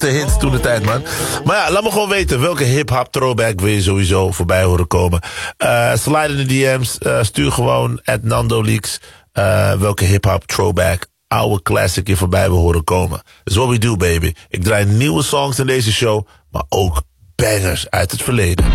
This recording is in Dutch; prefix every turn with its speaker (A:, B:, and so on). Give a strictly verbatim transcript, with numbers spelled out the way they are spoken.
A: de hits toen de tijd, man. Maar ja, laat me gewoon weten welke hip-hop throwback wil je sowieso voorbij horen komen. Uh, slide in de D M's, uh, stuur gewoon at Nando Leaks uh, welke hip-hop throwback, oude classic je voorbij wil horen komen. That's what we do, baby. Ik draai nieuwe songs in deze show, maar ook bangers uit het verleden.